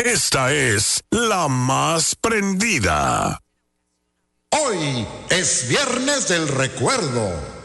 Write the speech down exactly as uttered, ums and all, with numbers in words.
Esta es la más prendida. Hoy es Viernes del Recuerdo.